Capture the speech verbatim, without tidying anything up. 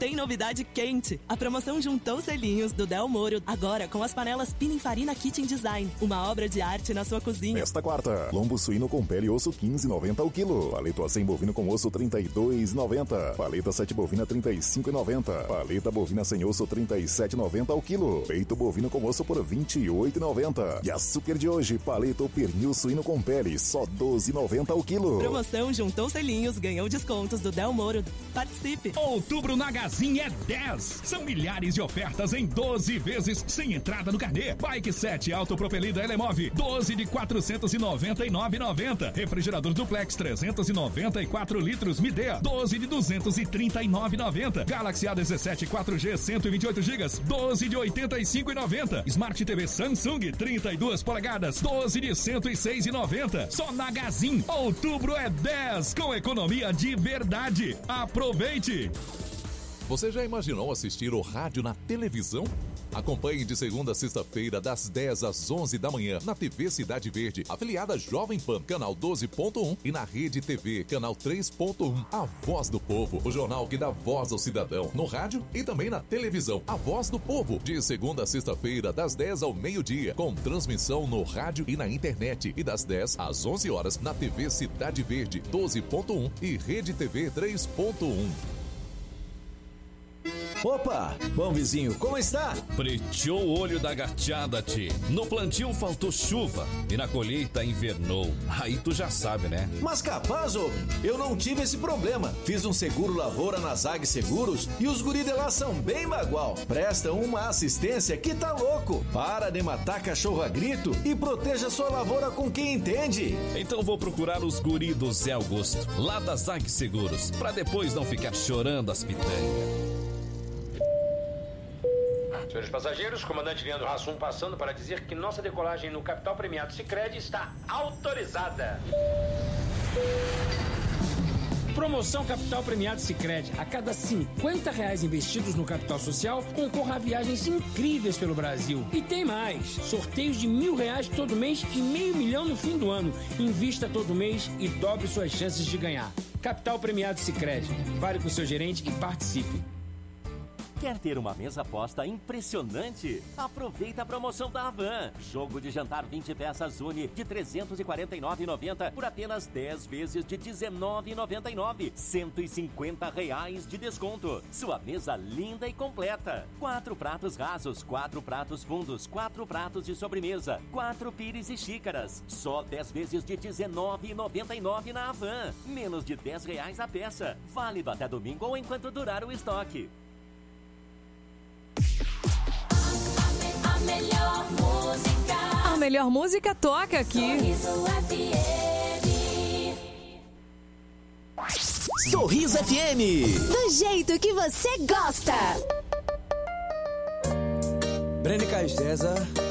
tem novidade quente. A promoção Juntou Selinhos do Del Moro, agora com as panelas Pininfarina Kitchen Design. Uma obra de arte na sua cozinha. Nesta quarta, lombo suíno com pele e osso quinze reais e noventa centavos o quilo. Paleta acém bovino com osso trinta e dois reais e noventa centavos. Paleta sete bovina trinta e cinco reais e noventa centavos. Paleta bovina sem osso trinta e sete reais e noventa centavos o quilo. Peito bovino com osso por vinte e oito reais e noventa centavos. E açúcar de hoje, paleta ou pernil suíno com pele, só doze reais e noventa centavos o quilo. Promoção Juntou Selinhos, ganhou descontos do Del Moro. Participe! Outubro na Gazin é dez. São milhares de ofertas em doze vezes sem entrada no carnê. Bike sete autopropelida Elemove, doze de quatrocentos e noventa e nove reais e noventa centavos. Refrigerador Duplex trezentos e noventa e quatro litros Midea, doze de duzentos e trinta e nove reais e noventa centavos. Galaxy A dezessete quatro G cento e vinte e oito gigas, doze de oitenta e cinco reais e noventa centavos. Smart T V Samsung trinta e duas polegadas, doze de cento e seis reais e noventa centavos. Só na Gazin, outubro é dez, com economia de verdade. Aproveite! Você já imaginou assistir o rádio na televisão? Acompanhe de segunda a sexta-feira, das dez às onze da manhã, na T V Cidade Verde, afiliada Jovem Pan, canal doze ponto um, e na Rede T V, canal três ponto um, A Voz do Povo, o jornal que dá voz ao cidadão, no rádio e também na televisão, A Voz do Povo, de segunda a sexta-feira, das dez ao meio-dia, com transmissão no rádio e na internet, e das dez às onze horas, na T V Cidade Verde, doze ponto um e Rede T V três ponto um. Opa, bom vizinho, como está? Preteou o olho da gatiada, tchê. No plantio faltou chuva e na colheita invernou. Aí tu já sabe, né? Mas capaz, homem, eu não tive esse problema. Fiz um seguro lavoura na Zag Seguros e os guri de lá são bem bagual. Prestam uma assistência que tá louco. Para de matar cachorro a grito e proteja sua lavoura com quem entende. Então vou procurar os guri do Zé Augusto, lá da Zag Seguros, pra depois não ficar chorando as pitangas. Senhores passageiros, comandante Leandro Hassum passando para dizer que nossa decolagem no Capital Premiado Sicredi está autorizada. Promoção Capital Premiado Sicredi. A cada cinquenta reais investidos no capital social, concorra a viagens incríveis pelo Brasil. E tem mais. Sorteios de mil reais todo mês e meio milhão no fim do ano. Invista todo mês e dobre suas chances de ganhar. Capital Premiado Sicredi. Fale com o seu gerente e participe. Quer ter uma mesa posta impressionante? Aproveita a promoção da Havan. Jogo de jantar vinte peças Uni de trezentos e quarenta e nove reais e noventa centavos por apenas dez vezes de dezenove reais e noventa e nove centavos. cento e cinquenta reais de desconto. Sua mesa linda e completa. Quatro pratos rasos, quatro pratos fundos, quatro pratos de sobremesa, quatro pires e xícaras. Só dez vezes de dezenove reais e noventa e nove centavos na Havan. Menos de dez reais a peça. Válido até domingo ou enquanto durar o estoque. A melhor música. A melhor música toca aqui. Sorriso F M. Sorriso F M. Do jeito que você gosta. Brene Caio César.